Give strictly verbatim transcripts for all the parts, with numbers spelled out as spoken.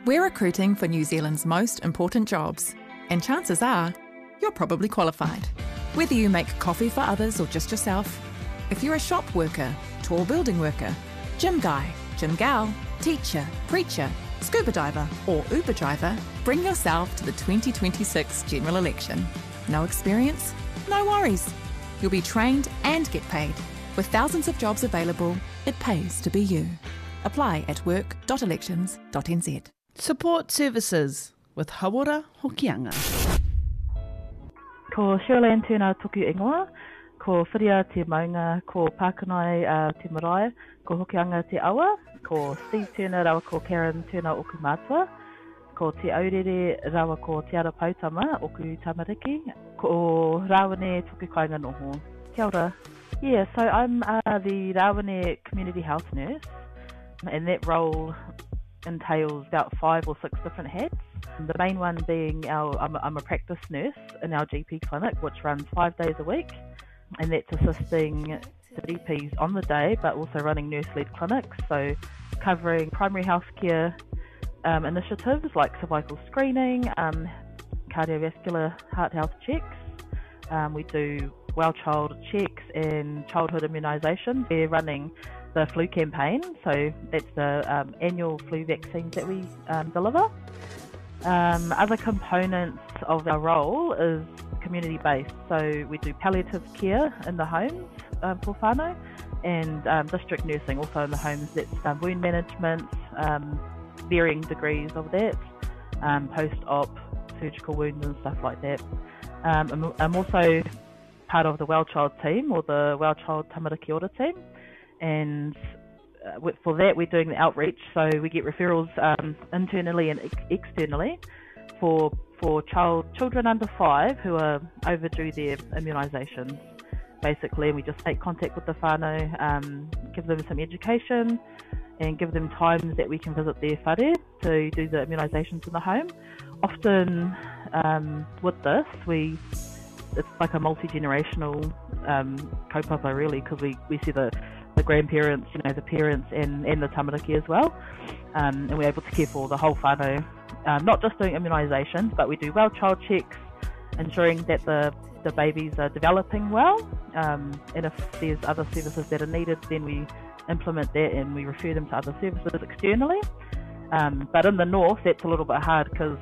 We're recruiting for New Zealand's most important jobs, and chances are you're probably qualified. Whether you make coffee for others or just yourself, if you're a shop worker, tall building worker, gym guy, gym gal, teacher, preacher, scuba diver or Uber driver, bring yourself to the twenty twenty-six general election. No experience? No worries. You'll be trained and get paid. With thousands of jobs available, it pays to be you. Apply at work dot elections dot n z. Support Services with Hawara Hokianga. Ko Shirley tēnā tuku ingoa, ko Whiria te maunga, ko Pākanai uh, te marae, ko Hokianga te awa, ko Steve Turner rawa ko Karen Turner oku mātua, ko te aurere rawa ko Te Ara Pautama oku tamariki, ko Rawane tuku kainga noho. Kia ora. Yeah, so I'm uh, the Rawane Community Health Nurse, and that role entails about five or six different hats. The main one being our, I'm a, I'm a practice nurse in our G P clinic, which runs five days a week, and that's assisting the G Ps on the day, but also running nurse-led clinics, so covering primary healthcare um, initiatives like cervical screening, um, cardiovascular heart health checks. Um, we do well child checks and childhood immunisation. We're running the flu campaign, so that's the um, annual flu vaccines that we um, deliver. Um, other components of our role is community-based, so we do palliative care in the homes um, for whānau, and um, district nursing also in the homes. That's um, wound management, um, varying degrees of that, um, post-op surgical wounds and stuff like that. Um, I'm, I'm also part of the Well Child team, or the Well Child Tamariki Ora team, and uh, for that we're doing the outreach, so we get referrals um, internally and ex- externally for for child children under five who are overdue their immunisations. Basically, we just make contact with the whānau, um, give them some education, and give them times that we can visit their whare to do the immunisations in the home. Often um, with this, we it's like a multi-generational um, kaupapa really, because we, we see the, the grandparents, you know, the parents and, and the tamariki as well, um, and we're able to care for the whole whānau, um, not just doing immunisations, but we do well child checks, ensuring that the, the babies are developing well, um, and if there's other services that are needed, then we implement that and we refer them to other services externally. Um, but in the north, that's a little bit hard because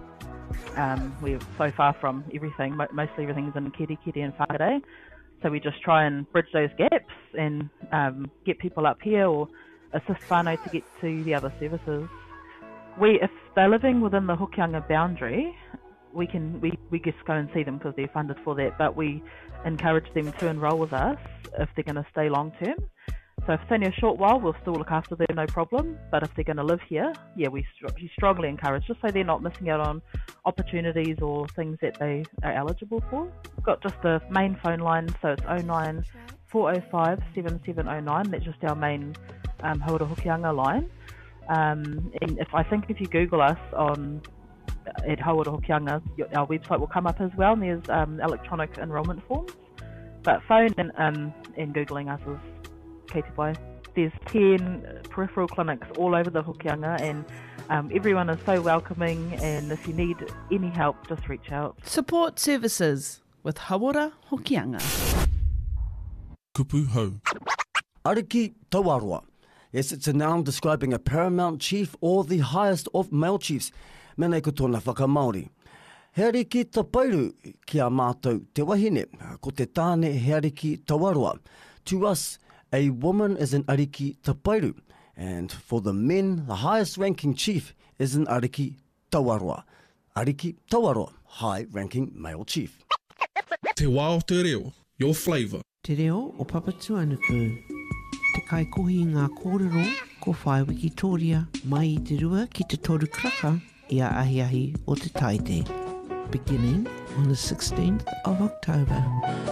Um, we're so far from everything. Mostly everything's in Kerikeri and Whakaare. So we just try and bridge those gaps and um, get people up here or assist whānau to get to the other services. We, if they're living within the Hokianga boundary, we can we, we just go and see them because they're funded for that. But we encourage them to enrol with us if they're going to stay long term. So if it's only a short while, we'll still look after them, no problem. But if they're going to live here, yeah, we st- strongly encourage, just so they're not missing out on opportunities or things that they are eligible for. We've got just the main phone line, so it's oh nine four oh five seven seven oh nine. That's just our main um, Hawara Hokianga line. Um, and if I think if you Google us on at Hawara Hokianga, our website will come up as well, and there's um, electronic enrolment forms. But phone and, um, and Googling us is There's ten peripheral clinics all over the Hokianga, and um, everyone is so welcoming, and if you need any help, just reach out. Support Services with Hawara Hokianga. Kupu hau. Ariki Tawarua. Yes, it's a noun describing a paramount chief or the highest of male chiefs. Mene ko tōna whakamaori. He ariki tapairu ki a mātou te wahine, ko te tāne he ariki Tawarua. To us, a woman is an ariki tapairu, and for the men, the highest ranking chief is an ariki tawarua. Ariki tawarua, high ranking male chief. Te wā o te reo, your flavour. Te reo o Papatu Anuku. Te kai kohi ngā kōrero, ko whai Wikitoria, mai i te rua ki te toru kraka i a ahi ahi o te taite. Beginning on the sixteenth of October.